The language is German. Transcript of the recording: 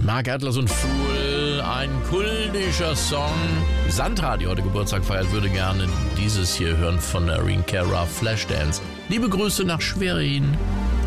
Mark Atlas und Fool, ein kultischer Song. Sandra, die heute Geburtstag feiert, würde gerne dieses hier hören von Irene Cara, Flashdance. Liebe Grüße nach Schwerin.